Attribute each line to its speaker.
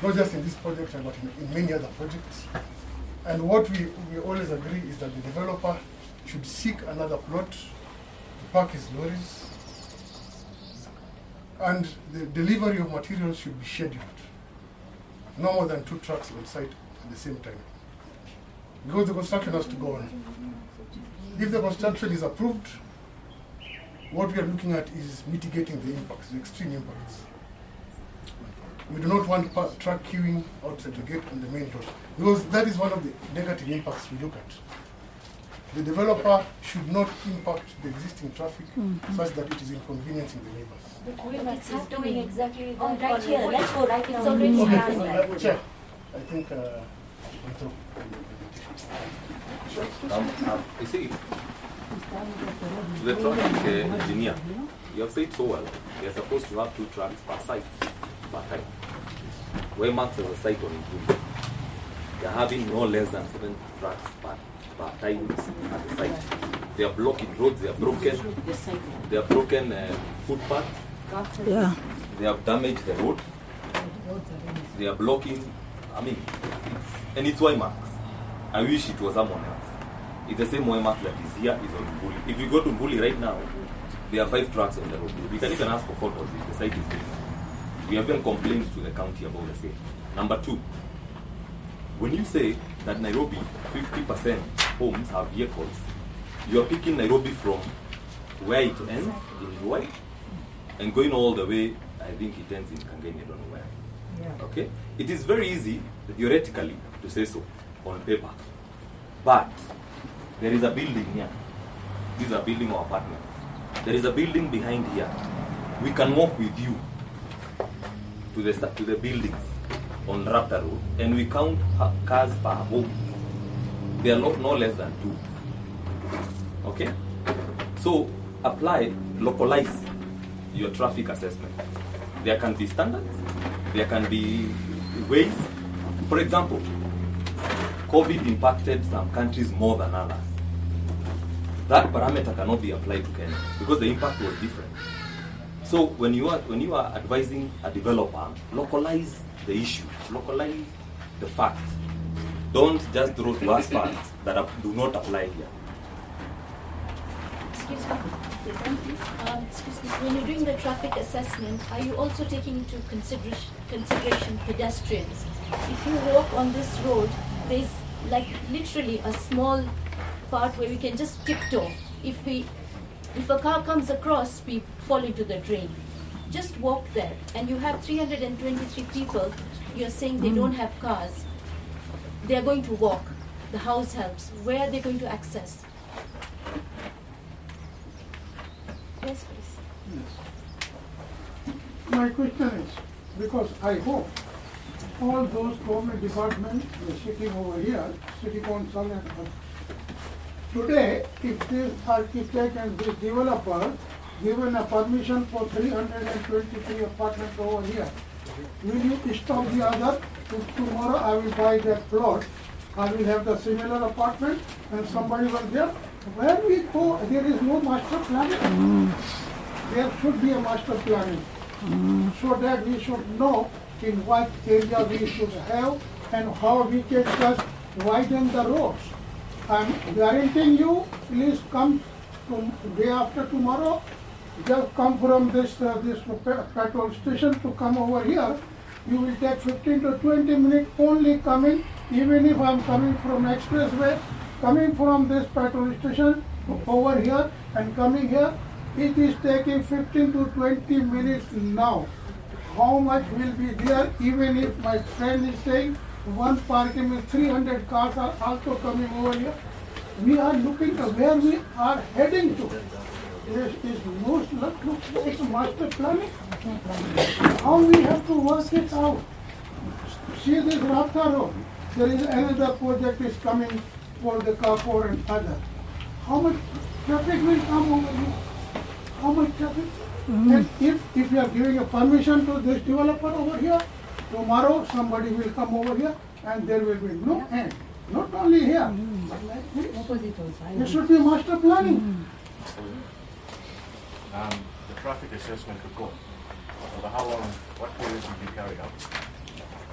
Speaker 1: not just in this project, but in many other projects. And what we always agree is that the developer should seek another plot to park his lorries, and the delivery of materials should be scheduled. No more than 2 trucks on site at the same time, because the construction has to go on. If the construction is approved, what we are looking at is mitigating the impacts, the extreme impacts. We do not want truck queuing outside the gate on the main road, because that is one of the negative impacts we look at. The developer should not impact the existing traffic such that it is inconveniencing the neighbors.
Speaker 2: But we are doing exactly that.
Speaker 3: Oh, right here. Let's go right here.
Speaker 2: It's already
Speaker 1: Okay, Chair, I think you can through.
Speaker 4: You see, the traffic engineer, you have said so well, they are supposed to have 2 trucks per site, per time. Waymax has a site on Nguni. They are having no less than 7 trucks per time at the site. They are blocking roads, they are broken footpaths, they have damaged the road, they are blocking, and it's Waymax. I wish it was someone else. It's the same Waymax that is here, is on Nguni. If you go to Nguni right now, there are 5 trucks on the road. We can even ask for photos if the site is big. We have even complained to the county about the same. Number 2, when you say that Nairobi, 50% homes have vehicles, you are picking Nairobi from where it ends, in Ruai, and going all the way, I think it ends in Kangeni, I don't know where. Yeah. Okay? It is very easy, theoretically, to say so, on paper. But, there is a building here. These are building or apartments. There is a building behind here. We can walk with you to the buildings on Raptor Road, and we count cars per home. They are no less than 2. Okay? So, localize your traffic assessment. There can be standards, there can be ways. For example, COVID impacted some countries more than others. That parameter cannot be applied to Kenya because the impact was different. So when you are advising a developer, localize the issue, localize the facts. Don't just throw to us facts that do not apply here.
Speaker 2: Excuse me. When you're doing the traffic assessment, are you also taking into consideration pedestrians? If you walk on this road, there's like literally a small part where we can just tiptoe. If a car comes across, we fall into the drain. Just walk there, and you have 323 people. You're saying they don't have cars. They are going to walk. The house helps. Where are they going to access? Yes, please.
Speaker 5: Yes. My question is, because I hope all those government departments sitting over here, city council and today, if this architect and this developer given a permission for 323 apartments over here, will you stop the other? Tomorrow I will buy that plot, I will have the similar apartment and somebody was there. Where we go, there is no master planning. There should be a master planning so that we should know in what area we should have and how we can just widen the roads. I'm guaranteeing you, please come day after tomorrow, just come from this petrol station to come over here. You will take 15 to 20 minutes only coming, even if I'm coming from expressway, coming from this petrol station over here and coming here, it is taking 15 to 20 minutes now. How much will be there, even if my friend is saying one parking with 300 cars are also coming over here? We are looking at where we are heading to. This is most looks like master planning. How we have to work it out? See this Raptor Road. There is another project is coming for the Kapur and other. How much traffic will come over here? How much traffic? And if you are giving a permission to this developer over here, tomorrow somebody will come over here and there will be no end. Not only here, but like this. There should be master planning.
Speaker 6: The traffic assessment report. Over how long, what periods will be carried out?